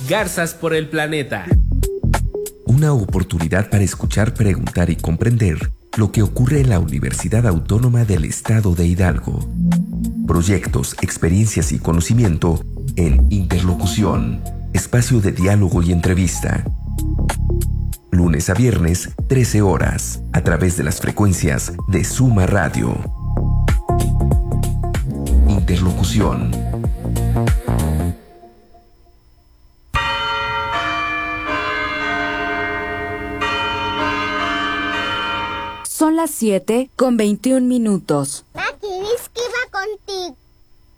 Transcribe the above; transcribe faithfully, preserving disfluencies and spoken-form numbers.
Garzas por el Planeta. Una oportunidad para escuchar, preguntar y comprender lo que ocurre en la Universidad Autónoma del Estado de Hidalgo. Proyectos, experiencias y conocimiento en Interlocución, espacio de diálogo y entrevista. Lunes a viernes, trece horas, a través de las frecuencias de Suma Radio. Interlocución. Son las siete con veintiún minutos.